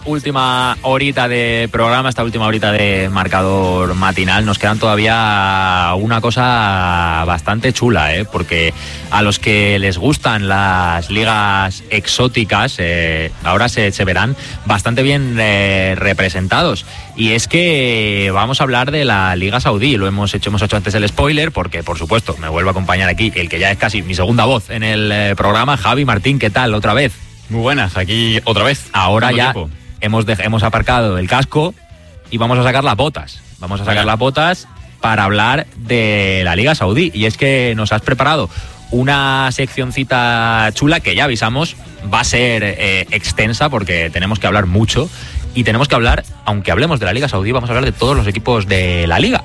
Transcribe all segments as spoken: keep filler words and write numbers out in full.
Última horita de programa, esta última horita de marcador matinal. Nos quedan todavía una cosa bastante chula, ¿eh? Porque a los que les gustan las ligas exóticas, eh, ahora se, se verán bastante bien eh, representados. Y es que vamos a hablar de la Liga Saudí. Lo hemos hecho, hemos hecho antes el spoiler, porque por supuesto me vuelve a acompañar aquí el que ya es casi mi segunda voz en el eh, programa, Javi Martín. ¿Qué tal? Otra vez. Muy buenas, aquí otra vez. Ahora ya equipo. hemos, de, hemos aparcado el casco y vamos a sacar las botas. Vamos a sacar Venga. las botas para hablar de la Liga Saudí. Y es que nos has preparado una seccioncita chula que ya avisamos va a ser eh, extensa, porque tenemos que hablar mucho. Y tenemos que hablar, aunque hablemos de la Liga Saudí, vamos a hablar de todos los equipos de la Liga.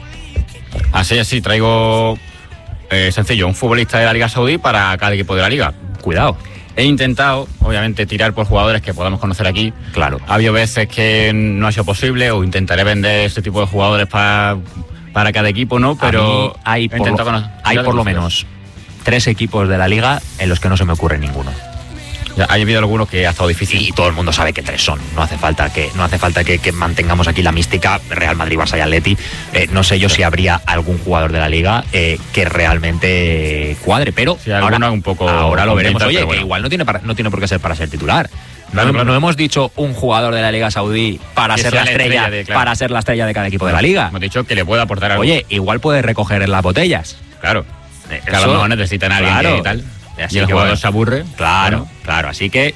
Así es, sí, traigo eh, sencillo, un futbolista de la Liga Saudí para cada equipo de la Liga. Cuidado. He intentado, obviamente, tirar por jugadores que podamos conocer aquí. Claro. Ha habido veces que no ha sido posible, o intentaré vender este tipo de jugadores para, para cada equipo, ¿no? Pero A mí hay he por, intentado lo, conocer- hay ya por lo conocidos. menos tres equipos de la Liga en los que no se me ocurre ninguno. Ya, ha habido algunos que ha estado difícil. Y todo el mundo sabe que tres son. No hace falta que no hace falta que, que mantengamos aquí la mística. Real Madrid, Barça y Atleti. Eh, no sé yo si habría algún jugador de la Liga eh, que realmente eh, cuadre, pero Sí, ahora, alguno un poco ahora lo veremos. complicado, Oye, pero bueno. que igual no tiene, para, no tiene por qué ser para ser titular. Claro, no, claro. no hemos dicho un jugador de la Liga Saudí para Que ser sea la la estrella, estrella de- claro. para ser la estrella de cada equipo de la Liga. Hemos dicho que le puede aportar algo. Oye, igual puede recoger en las botellas. claro. Eh, Que a eso- lo mejor necesitan a alguien claro. que tal. Así y el que jugador bueno. se aburre. Claro, Bueno, claro. Así que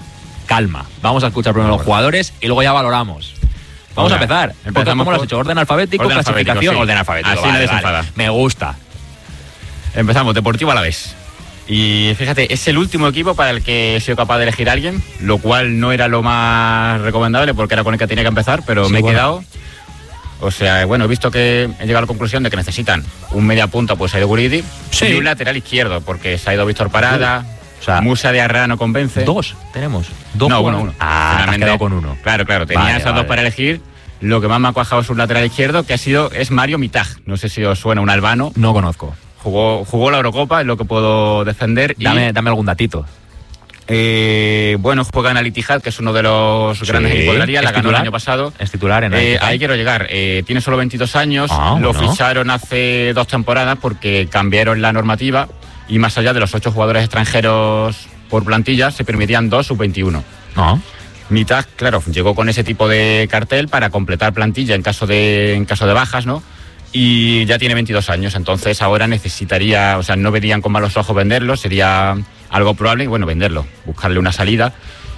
calma. Vamos a escuchar primero los jugadores y luego ya valoramos. Vamos Venga, a empezar. empezamos ¿Cómo lo has por- hecho? ¿Orden alfabético? Orden ¿Clasificación? alfabético, sí. Orden alfabético. Así vale, nadie se vale. enfada. Me gusta. Empezamos, Deportivo Alavés. Y fíjate, es el último equipo para el que he sido capaz de elegir a alguien, lo cual no era lo más recomendable porque era con el que tenía que empezar, pero Sí, me he bueno. quedado. O sea, bueno, he visto que he llegado a la conclusión de que necesitan un media punta, pues ha ido Guridi, Sí. y un lateral izquierdo, porque se ha ido Víctor Parada, O sea, Musa de Arra no convence. dos tenemos. Dos No, jugadores. uno, uno. Ah, te has Finalmente- quedado con uno. Claro, claro, tenía Vale, esas vale. dos para elegir. Lo que más me ha cuajado es un lateral izquierdo, que ha sido, es Mario Mitaj. No sé si os suena, un albano. No conozco. Jugó, jugó la Eurocopa, es lo que puedo defender. y- Dame, dame algún datito. Eh, bueno, juega en Al Ittihad, que es uno de los Sí. grandes equipos de la liga, ¿Es la ganó el titular? año pasado. Es titular en el Eh, ahí quiero llegar. Eh, tiene solo veintidós años, Ah, lo bueno. ficharon hace dos temporadas porque cambiaron la normativa y más allá de los ocho jugadores extranjeros por plantilla, se permitían dos sub veintiuno. No. Mitaj, claro, llegó con ese tipo de cartel para completar plantilla en caso de, en caso de bajas, ¿no? Y ya tiene veintidós años, entonces ahora necesitaría, o sea, no verían con malos ojos venderlo, sería algo probable, bueno, venderlo, buscarle una salida.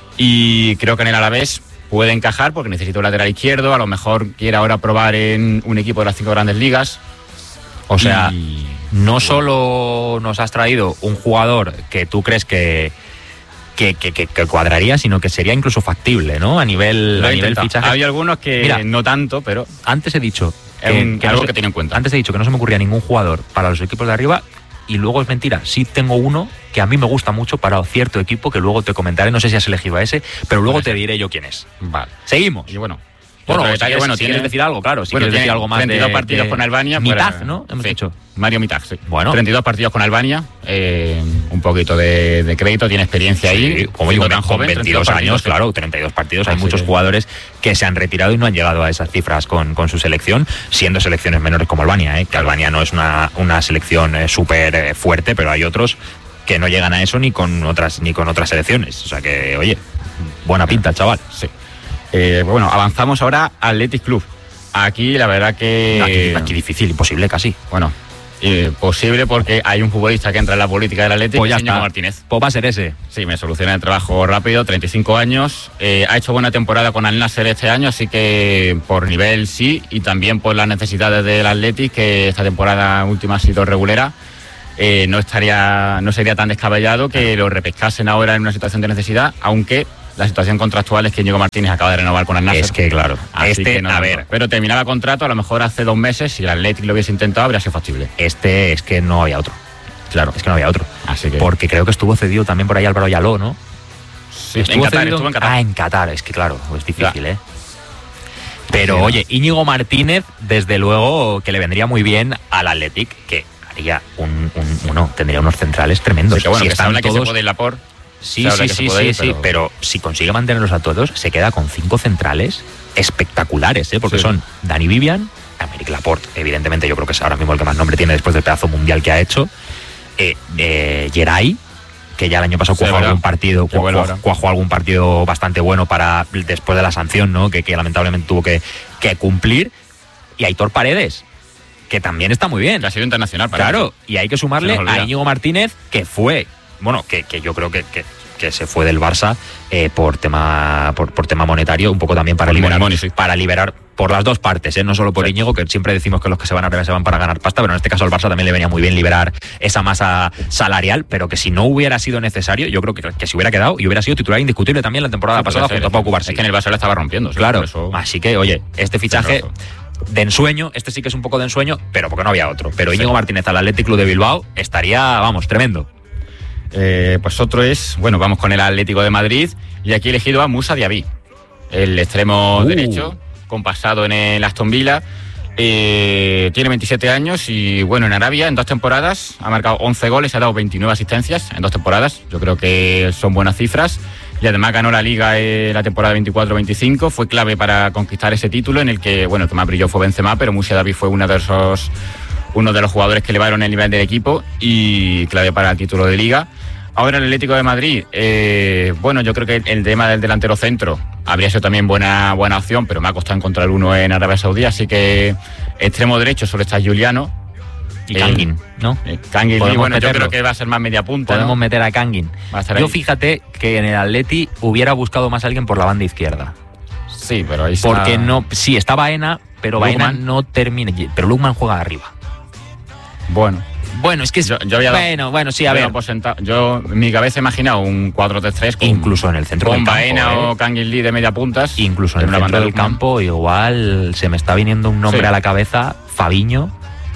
Y creo que en el Alavés puede encajar porque necesita un lateral izquierdo, a lo mejor quiere ahora probar en un equipo de las cinco grandes ligas. O sea, Y- no solo nos has traído un jugador que tú crees que, que, que, que- que cuadraría, sino que sería incluso factible, ¿no? A nivel, lo a he nivel intentado. fichaje. Había algunos que Mira. no tanto, pero Antes he dicho es que, un- que algo no se- que tiene en cuenta. Antes he dicho que no se me ocurría ningún jugador para los equipos de arriba, y luego es mentira. Sí tengo uno que a mí me gusta mucho para cierto equipo, que luego te comentaré. No sé si has elegido a ese, pero luego Puede te ser. diré yo quién es. Vale. Seguimos. Y bueno, Bueno, otro si detalle, quieres, bueno, si tiene quieres decir algo, claro. Si bueno, quieres tiene decir algo más treinta y dos de- partidos de con Albania. Mitaj, fuera- ¿no? Hemos sí. dicho. Mario Mitaj, sí. Bueno. treinta y dos partidos con Albania, eh, un poquito de, de crédito, tiene experiencia ahí. Sí, como siendo digo, tan con joven, veintidós treinta y dos años, partidos, claro, treinta y dos partidos. Hay Así muchos que- jugadores que se han retirado y no han llegado a esas cifras con, con su selección, siendo selecciones menores como Albania, ¿eh? Que Albania no es una, una selección eh, súper eh, fuerte, pero hay otros que no llegan a eso ni con otras ni con otras selecciones. O sea que, oye, buena pinta, chaval. Sí. Eh, bueno, avanzamos ahora al Athletic Club. Aquí la verdad que... Aquí, aquí difícil, imposible casi. Bueno, eh, posible porque hay un futbolista que entra en la política del Athletic, Pues ya que es Íñigo está. Martínez. Pues va a ser ese. Sí, me soluciona el trabajo rápido, treinta y cinco años. Eh, ha hecho buena temporada con Al Nasser este año, así que por nivel sí, y también por las necesidades del Athletic, que esta temporada última ha sido regulera. Eh, no estaría, no sería tan descabellado que lo repescasen ahora en una situación de necesidad, aunque la situación contractual es que Íñigo Martínez acaba de renovar con Al Nasser. Es que, claro, Así este, que no a tanto. ver, Pero terminaba contrato, a lo mejor hace dos meses, si el Athletic lo hubiese intentado, habría sido factible. este es que no había otro. Claro. Es que no había otro. Así que... Porque creo que estuvo cedido también por ahí Álvaro Yaló, ¿no? Sí, en Qatar, cedido- estuvo en Qatar. Ah, en Qatar, es que claro, es difícil, Ya. ¿eh? Pero Sí, oye, Íñigo Martínez, desde luego que le vendría muy bien al Athletic, que haría un, un- uno, tendría unos centrales tremendos. Así que bueno, Si que se están habla que se todos- puede ir la por... Sí, se habla sí, que se sí, puede sí, ir, sí, pero... pero si consigue mantenerlos a todos, se queda con cinco centrales espectaculares, ¿eh? Porque sí. son Dani Vivian, Aymeric Laporte, evidentemente yo creo que es ahora mismo el que más nombre tiene después del pedazo mundial que ha hecho, eh, eh, Geray, que ya el año pasado sí, cuajó algún partido, cuajó, cuajó algún partido bastante bueno para después de la sanción, ¿no? Que, que lamentablemente tuvo que, que cumplir, y Aitor Paredes, que también está muy bien. Que ha sido internacional para Claro, eso. Y hay que sumarle a Íñigo Martínez, que fue, bueno, que, que yo creo que, que, que se fue del Barça eh, por tema por, por tema monetario, un poco también para por liberar, money, sí. para liberar por las dos partes, ¿eh? No solo por sí. Íñigo, que siempre decimos que los que se van a se van para ganar pasta, pero en este caso al Barça también le venía muy bien liberar esa masa salarial, pero que si no hubiera sido necesario, yo creo que, que se hubiera quedado y hubiera sido titular indiscutible también la temporada sí, pasada junto a Pau Cubarsí. Es que en el Barça le estaba rompiendo. ¿Sí? Claro, eso... así que, oye, este fichaje de ensueño, este sí que es un poco de ensueño, pero porque no había otro. Pero sí. Íñigo Martínez al Athletic Club de Bilbao estaría, vamos, tremendo. Eh, pues otro es, bueno, vamos con el Atlético de Madrid y aquí he elegido a Moussa Diaby, el extremo uh. derecho, con pasado en el Aston Villa. Eh, tiene veintisiete años y bueno, en Arabia en dos temporadas ha marcado once goles, ha dado veintinueve asistencias en dos temporadas. Yo creo que son buenas cifras y además ganó la Liga eh, la temporada veinticuatro veinticinco. Fue clave para conquistar ese título en el que, bueno, el que más brilló fue Benzema, pero Moussa Diaby fue uno de esos uno de los jugadores que elevaron el nivel del equipo y clave para el título de Liga. Ahora el Atlético de Madrid, eh, bueno, yo creo que el tema del delantero centro habría sido también buena buena opción, pero me ha costado encontrar uno en Arabia Saudí, así que extremo derecho solo está Giuliano. Y Kangin, ¿no? Eh, Kangin, y bueno, meterlo. Yo creo que va a ser más media punta. Podemos ¿no? meter a Kangin. Yo ahí. Fíjate que en el Atleti hubiera buscado más a alguien por la banda izquierda. Sí, pero ahí está... Porque no, sí, está Baena, pero Lukman. Baena no termina. Pero Lukman juega arriba. Bueno. Bueno, es que es... Yo, yo había bueno, dado, bueno, sí, a ver. Yo en mi cabeza he imaginado un cuatro tres tres con... Incluso en el centro con del campo. Con Baena ¿eh? o Kangin Lee de media puntas. Incluso en el centro del campo, igual se me está viniendo un nombre sí. a la cabeza, Fabiño.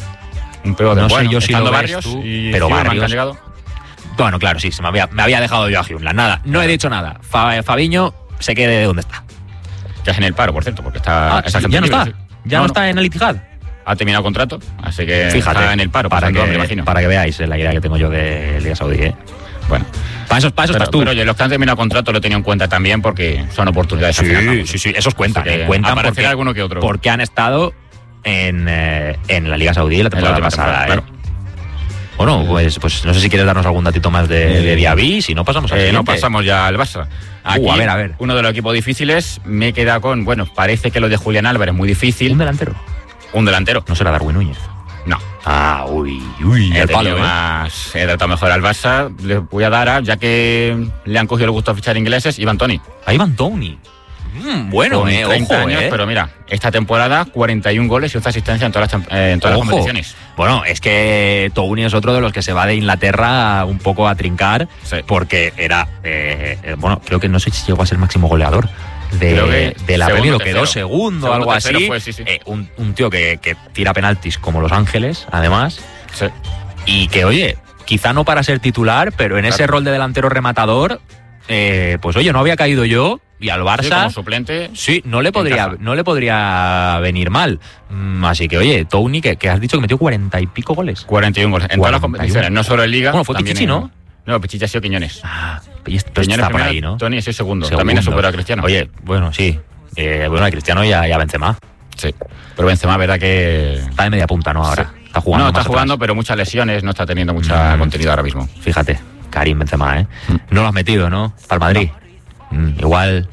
Un peor de no bueno, sé yo si lo Barrios tú, y pero Barrios Barrios. Han llegado. Bueno, claro, sí, se me había, me había dejado yo a Hyunland. Nada, no he dicho nada. Fa, Fabiño se quede de donde está. Ya es en el paro, por cierto, porque está... Ah, está ya no está, sí. ya no, no está en el Etihad. Ha terminado contrato, así que fíjate, está en el paro. Para que, me imagino. para que veáis la idea que tengo yo de Liga Saudí, ¿eh? Bueno, para eso, para eso pero, estás tú. Pero oye, los que han terminado contrato lo he tenido en cuenta también porque son oportunidades. Sí, final, sí, sí, esos cuentan. Eh, cuentan porque, alguno que otro. Porque han estado en, eh, en la Liga Saudí la temporada pasada. Temporada, ¿eh? Claro. Bueno, pues, pues no sé si quieres darnos algún datito más de, de Diaby, si no pasamos al eh, siguiente. No, pasamos ya al Barça. Aquí, uh, a ver, a ver. Uno de los equipos difíciles, me he quedado con, bueno, parece que lo de Julián Álvarez es muy difícil. ¿Un delantero? Un delantero. ¿No será Darwin Núñez? No. Ah, uy, uy, he el palo, ¿eh? más, he tratado mejor al Barça. Le voy a dar a, ya que le han cogido el gusto a fichar ingleses, Ivan Toney. A Ivan Toney. Mm, bueno, con eh, treinta ojo, años, eh. pero mira, esta temporada cuarenta y un goles y once asistencias en todas las, eh, en todas las competiciones. Bueno, es que Toney es otro de los que se va de Inglaterra un poco a trincar, sí. porque era, eh, bueno, creo que no sé si llegó a ser el máximo goleador de, de la Premier, o quedó segundo o algo así. Fue, sí, sí. Eh, un, un tío que, que tira penaltis como Los Ángeles, además, sí. y que, oye, quizá no para ser titular, pero en claro. ese rol de delantero rematador, eh, pues oye, no había caído yo. Y al Barça, sí, como suplente, sí, no le podría, no le podría venir mal. Mm, así que, oye, Toney, que, que has dicho que metió cuarenta y pico goles. cuarenta y un goles en todas las competiciones, no solo en Liga. Bueno, fue Pichichi, ¿no? No, Pichichi ha sido Quiñones. Ah, pero Quiñones está por ahí, ¿no? Toney es el segundo. segundo. También ha superado a Cristiano. Oye, bueno, sí. Eh, bueno, a Cristiano y a, y a Benzema. Sí. Pero Benzema, verdad que... Está de media punta, ¿no? Ahora. Sí. Está jugando. No, está más jugando, atrás. pero muchas lesiones, no está teniendo mucha mm. contenido ahora mismo. Fíjate, Karim Benzema, ¿eh? Mm. No lo has metido, ¿no? Para el Madrid. No. Mm, igual...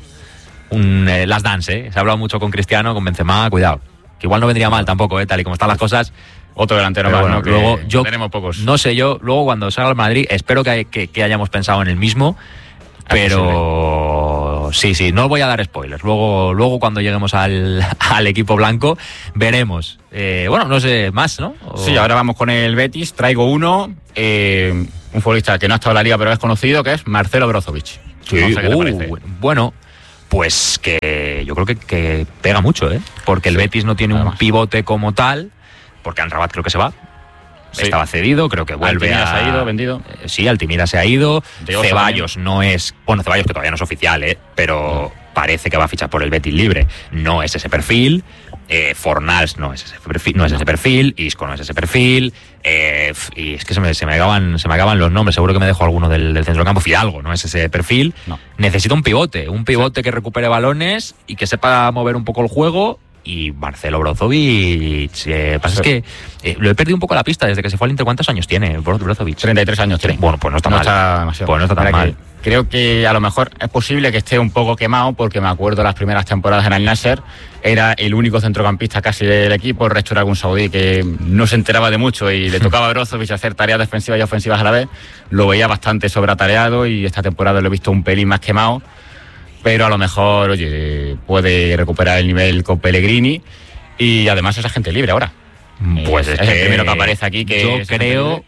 Un eh, last dance, ¿eh? Se ha hablado mucho con Cristiano, con Benzema, cuidado. Que igual no vendría mal tampoco, ¿eh? Tal y como están las cosas. Otro delantero más, bueno, ¿no? Que luego yo tenemos pocos. No sé yo, luego cuando salga el Madrid, espero que, que, que hayamos pensado en el mismo, pero sí, sí, no voy a dar spoilers. Luego, luego cuando lleguemos al, al equipo blanco, veremos. Eh, bueno, no sé, más, ¿no? O... Sí, ahora vamos con el Betis. Traigo uno, eh, un futbolista que no ha estado en la Liga, pero es conocido, que es Marcelo Brozovic. Sí, no sé qué te parece. Bueno, pues que yo creo que, que pega mucho, ¿eh? Porque el sí, Betis no tiene además. un pivote como tal, porque Amrabat creo que se va. Sí. Estaba cedido, creo que vuelve Altimira a... se ha ido, vendido. Eh, sí, Altimira se ha ido. Ceballos también. no es... Bueno, Ceballos que todavía no es oficial, ¿eh? Pero parece que va a fichar por el Betis libre, no es ese perfil. Eh, Fornals no es ese perfil, no es ese perfil, Isco no es ese perfil, eh, y es que se me, se me acaban se me acaban los nombres, seguro que me dejo alguno del, del centrocampo. Fidalgo no es ese perfil. No. Necesita un pivote, un pivote sí. que recupere balones y que sepa mover un poco el juego. Y Marcelo Brozovic, eh, pasa sí. es que eh, lo he perdido un poco la pista desde que se fue al Inter. ¿Cuántos años tiene Brozovic? treinta y tres años tiene. Bueno, pues no está no mal. Está pues no está tan mal. Que, creo que a lo mejor es posible que esté un poco quemado, porque me acuerdo las primeras temporadas en el Nasser, era el único centrocampista casi del equipo, el resto era algún saudí que no se enteraba de mucho y le tocaba a Brozovic hacer tareas defensivas y ofensivas a la vez. Lo veía bastante sobretareado y esta temporada lo he visto un pelín más quemado, pero a lo mejor, oye, puede recuperar el nivel con Pellegrini. Y además es agente libre ahora. Pues es, es, es que el primero que aparece aquí. Que yo creo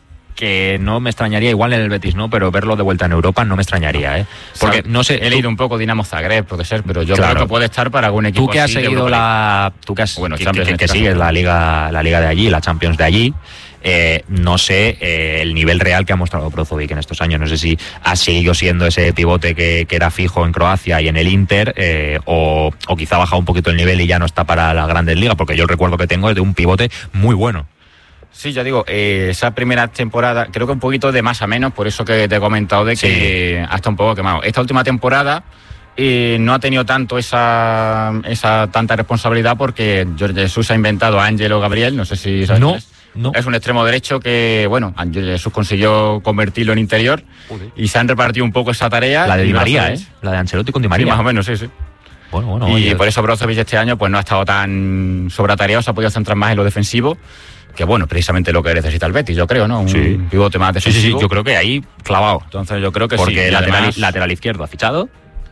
que no me extrañaría, igual en el Betis no, pero verlo de vuelta en Europa no me extrañaría, ¿eh? Porque o sea, no sé. He tú, leído un poco Dinamo Zagreb, puede ser, pero yo claro, creo que puede estar para algún equipo. Tú que has así seguido la, tú que has, bueno, que, que, que, que sigues caso. la liga, la liga de allí, la Champions de allí. Eh, no sé eh, el nivel real que ha mostrado Brozovic en estos años. No sé si ha seguido siendo ese pivote que, que era fijo en Croacia y en el Inter, eh, o, o quizá ha bajado un poquito el nivel y ya no está para las grandes ligas, porque yo el recuerdo que tengo es de un pivote muy bueno. Sí, ya digo, eh, esa primera temporada, creo que un poquito de más a menos, por eso que te he comentado de que sí. hasta un poco quemado. Esta última temporada eh, no ha tenido tanto esa, esa tanta responsabilidad, porque Jorge Jesús ha inventado a Ángelo Gabriel, no sé si sabes. No. No. Es un extremo derecho que, bueno, Jesús consiguió convertirlo en interior. Joder. Y se han repartido un poco esa tarea. La de Di María, ¿eh? La de Ancelotti con Di María. Sí, más o menos, sí, sí. Bueno, bueno. Y oye, por eso Brozovic este año pues no ha estado tan sobretareado, se ha podido centrar más en lo defensivo, que bueno, precisamente lo que necesita el Betis, yo creo, ¿no? Un sí. pivote más defensivo. Sí, sí, sí, yo creo que ahí clavado. Entonces yo creo que porque sí. lateral, además, lateral izquierdo ha fichado.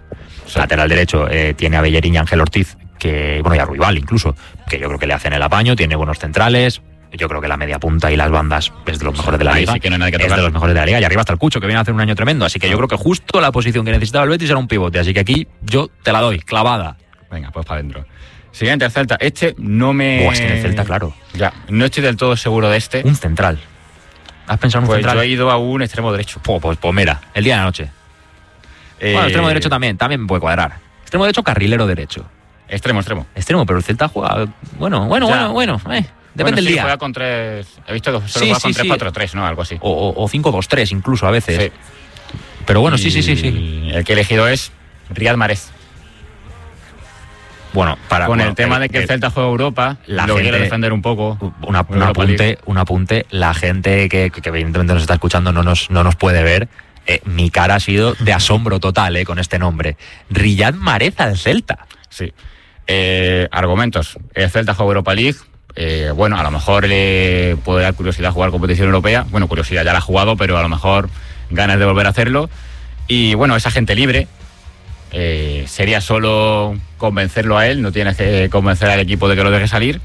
Sí. Lateral derecho eh, tiene a Bellerín y Ángel Ortiz, que, bueno, y a Ruibal incluso, que yo creo que le hacen el apaño, tiene buenos centrales. Yo creo que la media punta y las bandas es de los mejores de la Ahí liga. Sí que no hay nada que es de los mejores de la liga. Y arriba está el Cucho, que viene a hacer un año tremendo. Así que yo creo que justo la posición que necesitaba el Betis era un pivote. Así que aquí yo te la doy, clavada. Venga, pues para adentro. Siguiente, el Celta. Este no me... Buah, es que en el Celta, claro. Ya, no estoy del todo seguro de este. Un central. ¿Has pensado en un pues central? Yo he ido a un extremo derecho. Pues, pues, pues mira, el día de la noche. Eh... Bueno, el extremo derecho también, también me puede cuadrar. Extremo derecho, carrilero derecho. Extremo, extremo. Extremo, pero el Celta juega... Bueno, bueno, ya. bueno, bueno. Eh. Depende bueno, del sí, día. Juega con tres. He visto que solo sí, juega sí, con tres cuatro sí. tres, ¿no? Algo así. O, o, o cinco dos tres incluso a veces. Sí. Pero bueno, y sí, sí, sí, sí. El que he elegido es Riyad Mahrez. Bueno, para con bueno, el tema el, de que el el, Celta juega Europa, la lo gente, quiere defender un poco. Una, un, apunte, un apunte. La gente que, que evidentemente nos está escuchando no nos, no nos puede ver. Eh, mi cara ha sido de asombro total eh, con este nombre. Riyad Mahrez al Celta. Sí. Eh, argumentos. El Celta juega Europa League. Eh, bueno, a lo mejor le puede dar curiosidad jugar competición europea. Bueno, curiosidad, ya la ha jugado, pero a lo mejor ganas de volver a hacerlo. Y bueno, es agente libre. Eh, sería solo convencerlo a él, no tienes que convencer al equipo de que lo deje salir.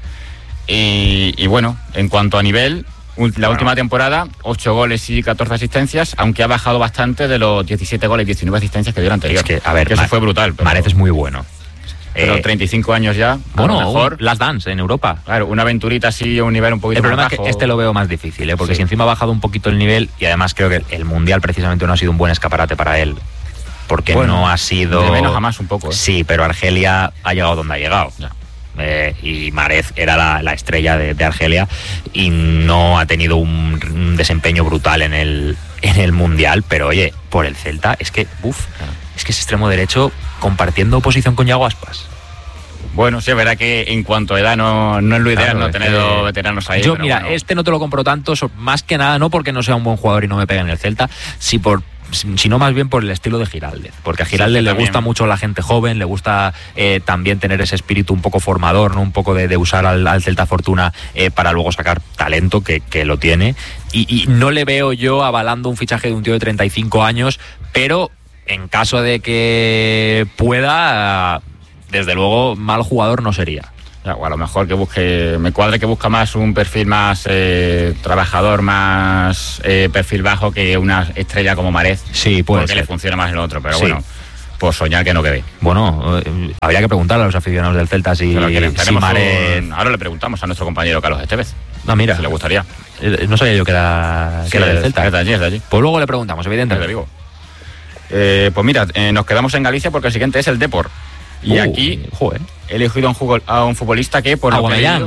Y, y bueno, en cuanto a nivel, la bueno. última temporada, ocho goles y catorce asistencias, aunque ha bajado bastante de los diecisiete goles y diecinueve asistencias que dio el anterior. Es que, a ver, que eso fue brutal. Pero... Mahrez es muy bueno. Pero eh, treinta y cinco años ya, bueno, a lo mejor. Las Dance en Europa. Claro, una aventurita así, un nivel un poquito más bajo. El problema más es que este lo veo más difícil, ¿eh? Porque sí. si encima ha bajado un poquito el nivel, y además creo que el Mundial precisamente no ha sido un buen escaparate para él. Porque bueno, no ha sido... De menos a más un poco. ¿eh? Sí, pero Argelia ha llegado donde ha llegado. Ya. Eh, y Mahrez era la, la estrella de, de Argelia y no ha tenido un, un desempeño brutal en el, en el Mundial, pero oye, por el Celta, es que, uff, claro. es que es extremo derecho compartiendo posición con Yago Aspas. Bueno, sí, es verdad que en cuanto a edad no, no es lo ideal, claro, no tener que... veteranos ahí. Yo, mira, bueno. este no te lo compro tanto, más que nada, no porque no sea un buen jugador y no me pegue en el Celta, sí por... sino más bien por el estilo de Giraldez, porque a Giraldez sí, le también. gusta mucho la gente joven, le gusta eh, también tener ese espíritu un poco formador, ¿no? Un poco de, de usar al, al Celta Fortuna eh, para luego sacar talento, que, que lo tiene, y, y no le veo yo avalando un fichaje de un tío de treinta y cinco años, pero en caso de que pueda, desde luego mal jugador no sería. O a lo mejor que busque, me cuadre que busca más un perfil más eh, trabajador, más eh, perfil bajo que una estrella como Mahrez. Sí, puede porque ser. le funciona más el otro, pero sí. bueno, pues soñar que no quede. Bueno, eh, habría que preguntarle a los aficionados del Celta si, si Mahrez... Un... Ahora le preguntamos a nuestro compañero Carlos Estevez. No, mira. Si le gustaría. Eh, no sabía yo que era, sí, que era del Celta. Es de allí, es de allí. Pues luego le preguntamos, evidentemente. digo. Eh, pues mira, eh, nos quedamos en Galicia porque el siguiente es el Depor. Y uh, aquí joder. he elegido a un, jugo, a un futbolista que por lo que he leído...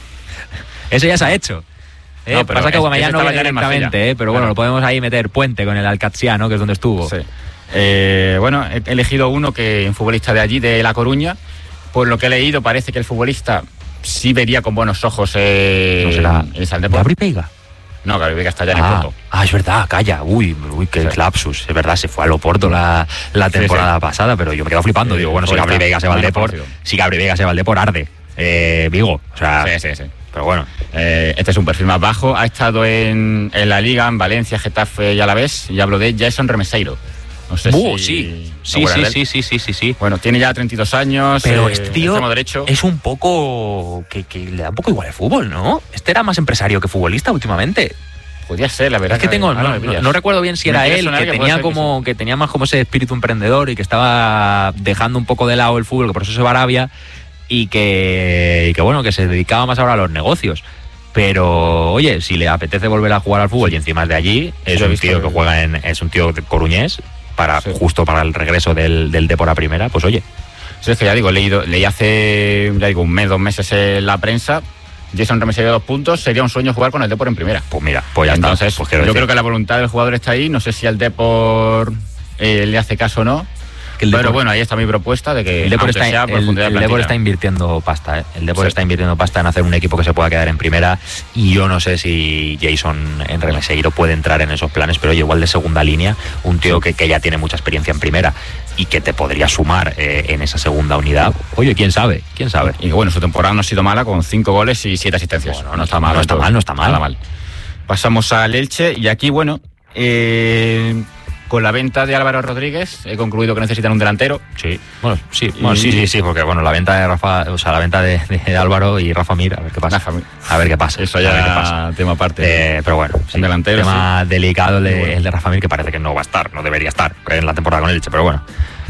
Ese ya se ha hecho. Eh, No, pero pasa que es- Aubameyang ese no estaba viene ya en el directamente, Marsella. eh, pero bueno, Claro. lo podemos ahí meter puente con el Alcatzía, ¿no? Que es donde estuvo. Sí. Eh, bueno, he elegido uno que un futbolista de allí, de La Coruña. Por lo que he leído, parece que el futbolista sí vería con buenos ojos eh, ¿No será el Saldepor. Gabri Veiga? No, Gabri Veiga está ya en el Ah, Porto. ah, es verdad, calla. Uy, uy, qué Sí. lapsus. Es verdad, se fue al Oporto la, la Sí, temporada sí. pasada, pero yo me quedo flipando. Sí, Digo, bueno, si pues Gabri está Veiga se va al muy Depor, conocido. si Gabri Veiga se va al Depor, arde. Eh, Vigo, o sea, Sí, sí, sí. pero bueno. Eh, este es un perfil más bajo. Ha estado en, en la Liga, en Valencia, Getafe y Alavés. Y hablo de Jason Remeseiro. No sé Uh, si... sí, ¿te sí, acuerdas sí, de él? sí, sí, sí, sí, sí. Bueno, tiene ya treinta y dos años. Pero eh, este tío extremo derecho. es un poco que, que le da un poco igual el fútbol, ¿no? Este era más empresario que futbolista últimamente. Podría ser, la verdad. Es que tengo, ahora no, me no, pillas. no recuerdo bien si Me era quiere él, sonar que que puede tenía ser que como que tenía más como ese espíritu emprendedor y que estaba dejando un poco de lado el fútbol, que por eso se va a Arabia, y que, y que bueno, que se dedicaba más ahora a los negocios. Pero oye, si le apetece volver a jugar al fútbol y encima es de allí, es yo he un visto tío que el- juega en, es un tío de coruñés para Sí. justo para el regreso del, del Depor a primera, pues oye. Sí, es que ya digo, he leído, leí hace ya digo, un mes, dos meses en la prensa. Jason Remeseiro de dos puntos, sería un sueño jugar con el Depor en primera. Pues mira, pues ya Entonces, está. Pues quiero yo decir creo que la voluntad del jugador está ahí. No sé si al Depor eh, le hace caso o no. que el Pero Depor- bueno, ahí está mi propuesta de que El Depor, aunque está, sea el, profundidad de el Depor plantilla. está invirtiendo pasta, ¿eh? El Depor Sí. está invirtiendo pasta en hacer un equipo que se pueda quedar en primera y yo no sé si Jason en Remeseiro puede entrar en esos planes, pero oye, igual de segunda línea, un tío que, que ya tiene mucha experiencia en primera y que te podría sumar eh, en esa segunda unidad. Oye, quién sabe, quién sabe. Y bueno, su temporada no ha sido mala con cinco goles y siete asistencias. Bueno, no está mal, no está mal, no está mal. Nada mal. Pasamos al Elche y aquí, bueno, eh, con la venta de Álvaro Rodríguez he concluido que necesitan un delantero. Sí, bueno, sí, bueno, Y- sí, sí, sí, porque bueno, la venta de Rafa, o sea, la venta de, de Álvaro y Rafa Mir, a ver qué pasa. Rafa Mir. A ver qué pasa. Eso a ver qué pasa. ya tema aparte. Eh, pero bueno, sí, Un delantero, tema delicado el de, Bueno. el de Rafa Mir, que parece que no va a estar, no debería estar en la temporada con el Elche, pero bueno.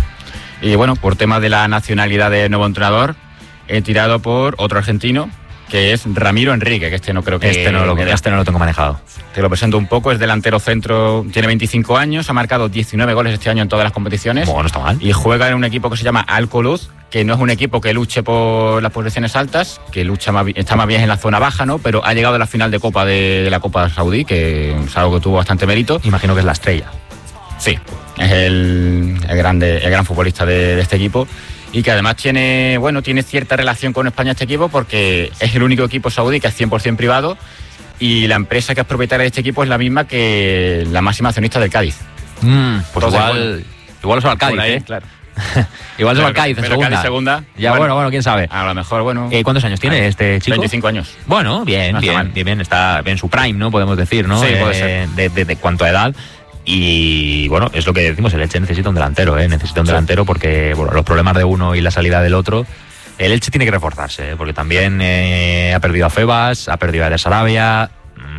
Y bueno, por tema de la nacionalidad del nuevo entrenador, he tirado por otro argentino, que es Ramiro Enrique, que este no creo que... Este no, lo, que- este no lo tengo manejado. Te lo presento un poco, es delantero centro, tiene veinticinco años, ha marcado diecinueve goles este año en todas las competiciones. Bueno, no está mal. Y juega en un equipo que se llama Al-Kholoud, que no es un equipo que luche por las posiciones altas, que lucha más, bi- está más bien en la zona baja, ¿no? Pero ha llegado a la final de Copa de, de la Copa Saudí, que es algo que tuvo bastante mérito. Imagino que es la estrella. Sí, es el, el grande, el gran futbolista de, de este equipo. Y que además tiene, bueno, tiene cierta relación con España este equipo porque es el único equipo saudí que es cien por ciento privado y la empresa que es propietaria de este equipo es la misma que la máxima accionista del Cádiz. Mm, pues Entonces, igual, bueno. igual se va al Cádiz, Por ahí, ¿eh? claro. Igual se va al Pero- Cádiz en pero segunda. Cádiz segunda. Ya, bueno, bueno, quién sabe. A lo mejor, bueno. Eh, ¿Cuántos años tiene este chico? veinticinco años. Bueno, bien, No está bien, mal. bien, bien, está en su prime, ¿no? Podemos decir, ¿no? Sí, puede Eh, ser. De, de, de cuanto a edad. Y bueno, es lo que decimos, el Elche necesita un delantero, ¿eh? Necesita un Sí. delantero porque bueno, los problemas de uno y la salida del otro. El Elche tiene que reforzarse, ¿eh? Porque también eh, ha perdido a Febas, ha perdido a Eres Arabia.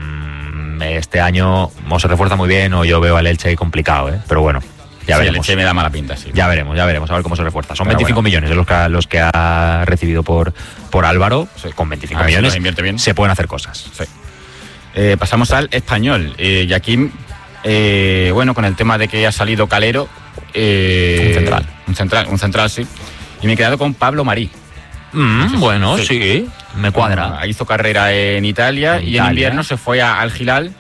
Mm, este año o se refuerza muy bien o yo veo al Elche complicado, ¿eh? Pero bueno, ya Sí, el veremos. Elche me da mala pinta, sí. Ya veremos, ya veremos, a ver cómo se refuerza. Son Pero veinticinco bueno. millones de los que, ha- los que ha recibido por, por Álvaro. Con veinticinco A ver si millones los invierte bien. se pueden hacer cosas. Sí. Eh, pasamos al español. Eh, y aquí, eh, bueno, con el tema de que ha salido Calero. eh, Un central. Un central, un central, sí. Y me he quedado con Pablo Marí. Mm, bueno, sí. Sí. me cuadra. Bueno, hizo carrera en Italia En y Italia. en invierno se fue a- al Gilal.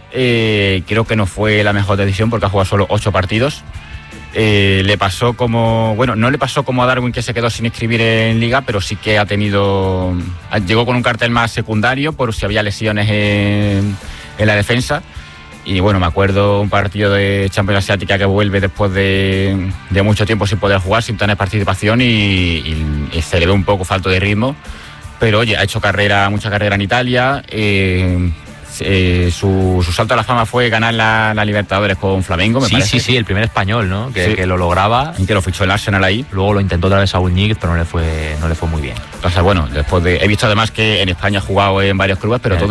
Eh, creo que no fue la mejor decisión porque ha jugado solo ocho partidos. Eh, le pasó como, bueno, no le pasó como a Darwin, que se quedó sin inscribir en Liga, pero sí que ha tenido, llegó con un cartel más secundario por si había lesiones en, en la defensa. Y bueno, me acuerdo un partido de Champions Asiática que vuelve después de, de mucho tiempo sin poder jugar, sin tener participación y, y- y se le ve un poco falto de ritmo. Pero oye, ha hecho carrera, mucha carrera en Italia. eh, eh, su, su salto a la fama fue ganar la, la Libertadores con Flamengo, me Sí, parece. sí, sí, el primer español, ¿no? Que, Sí. que lo lograba. Que lo fichó el Arsenal ahí. Luego lo intentó otra vez Saúl Ñíguez, pero no le fue, no le fue muy bien. O sea, bueno, después de. He visto además que en España ha jugado en varios clubes, pero En todos